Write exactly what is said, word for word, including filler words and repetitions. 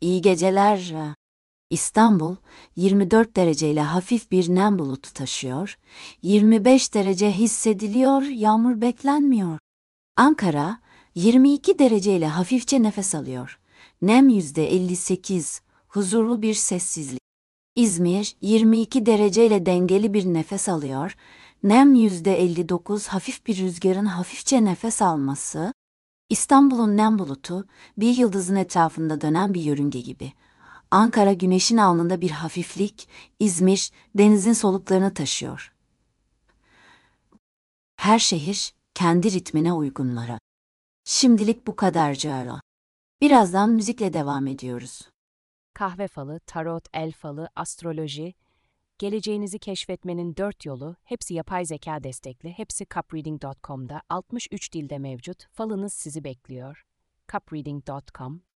İyi geceler. İstanbul, yirmi dört dereceyle hafif bir nem bulutu taşıyor, yirmi beş derece hissediliyor, yağmur beklenmiyor. Ankara, yirmi iki dereceyle hafifçe nefes alıyor, nem yüzde elli sekiz, huzurlu bir sessizlik. İzmir, yirmi iki dereceyle dengeli bir nefes alıyor, nem yüzde elli dokuz, hafif bir rüzgarın hafifçe nefes alması. İstanbul'un nem bulutu, bir yıldızın etrafında dönen bir yörünge gibi. Ankara güneşin alnında bir hafiflik, İzmir denizin soluklarını taşıyor. Her şehir kendi ritmine uygunlara. Şimdilik bu kadarcık. Birazdan müzikle devam ediyoruz. Kahve falı, tarot, el falı, astroloji, geleceğinizi keşfetmenin dört yolu, hepsi yapay zeka destekli, hepsi cupreading nokta com'da altmış üç dilde mevcut, falınız sizi bekliyor. cupreading nokta com